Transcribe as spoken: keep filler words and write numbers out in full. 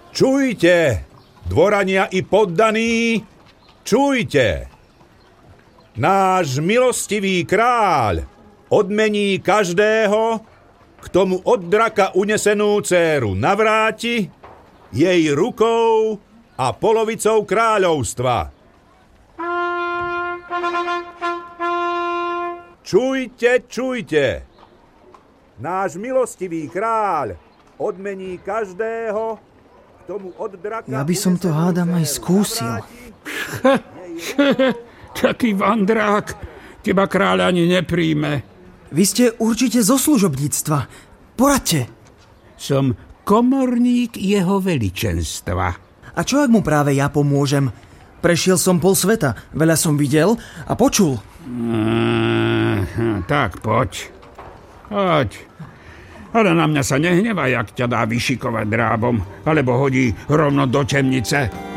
Čujte, dvorania i poddaní, čujte. Náš milostivý kráľ odmení každého, k tomu od draka unesenú dcéru navráti, jej rukou a polovicou kráľovstva. Čujte, čujte. Náš milostivý kráľ odmení každého, k tomu od draka... Ja by som to hádam aj skúsil. Taký vandrák, teba kráľ ani nepríjme. Vy ste určite zo služobníctva. Poradte. Som komorník jeho veličenstva. A čo ak mu práve ja pomôžem? Prešiel som pol sveta, veľa som videl a počul. Uh, tak poď. Poď. Ale na mňa sa nehnevaj, ak ťa dá vyšikovať drábom, alebo hodí rovno do temnice.